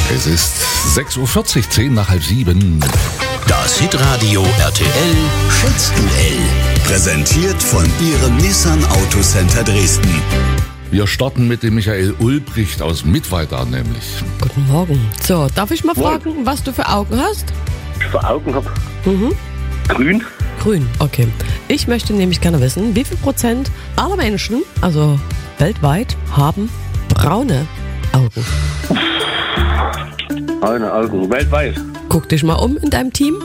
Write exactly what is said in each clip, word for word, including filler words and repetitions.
Es ist sechs Uhr vierzig, zehn nach halb sieben. Das Hitradio R T L Schätzduell. Präsentiert von Ihrem Nissan Autocenter Dresden. Wir starten mit dem Michael Ulbricht aus Mittweida nämlich. Guten Morgen. So, darf ich mal Moin. fragen, was du für Augen hast? Ich vor Augen habe Mhm. grün. Grün, okay. Ich möchte nämlich gerne wissen, wie viel Prozent aller Menschen, also weltweit, haben braune Augen? Braune Augen, weltweit. Guck dich mal um in deinem Team.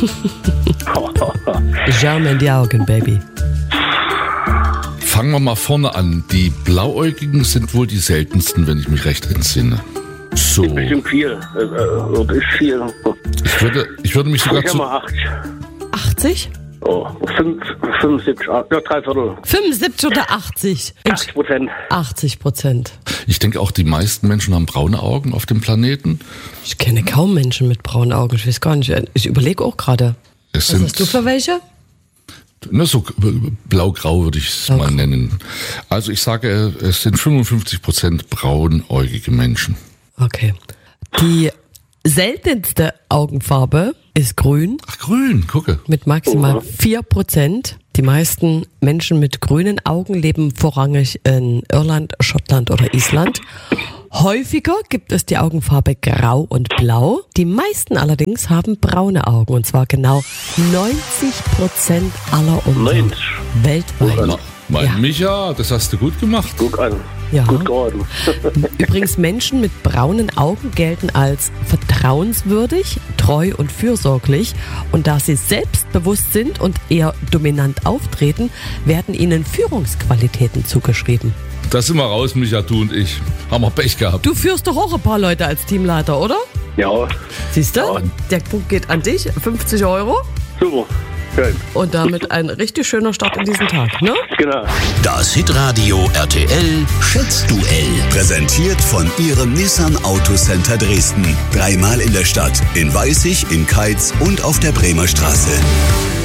Schau mir in die Augen, Baby. Fangen wir mal vorne an. Die Blauäugigen sind wohl die seltensten, wenn ich mich recht entsinne. So, Bestimmt viel. Äh, äh, das ist viel. ich würde, ich würde mich sogar Ich habe zu... mal achtzig. achtzig? Oh, fünf, fünfundsiebzig, ja, drei Viertel. fünfundsiebzig oder achtzig? achtzig Prozent. achtzig Prozent. Ich denke auch, die meisten Menschen haben braune Augen auf dem Planeten. Ich kenne kaum Menschen mit braunen Augen. Ich weiß gar nicht. Ich überlege auch gerade. Es Was sind, hast du für welche? na, so blau-grau würde ich es Blau-grau. mal nennen. Also ich sage, es sind fünfundfünfzig Prozent braunäugige Menschen. Okay. Die seltenste Augenfarbe ist grün Ach, grün, gucke. mit maximal vier Prozent. Die meisten Menschen mit grünen Augen leben vorrangig in Irland, Schottland oder Island. Häufiger gibt es die Augenfarbe grau und blau. Die meisten allerdings haben braune Augen, und zwar genau neunzig Prozent aller unserer neunzig. weltweit. Na, mein Ja. Micha, das hast du gut gemacht. Guck an. Ja. Gut geraten. Übrigens, Menschen mit braunen Augen gelten als vertrauenswürdig, treu und fürsorglich. Und da sie selbstbewusst sind und eher dominant auftreten, werden ihnen Führungsqualitäten zugeschrieben. Da sind wir raus, Micha, du und ich. Haben wir Pech gehabt. Du führst doch auch ein paar Leute als Teamleiter, oder? Ja, Siehst du? Ja. Der Punkt geht an dich, fünfzig Euro. super. Schön. Und damit ein richtig schöner Start in diesen Tag, ne? Genau. Das Hitradio R T L Schätzduell. Präsentiert von Ihrem Nissan Autocenter Dresden. Dreimal in der Stadt, in Weißig, in Keitz und auf der Bremer Straße.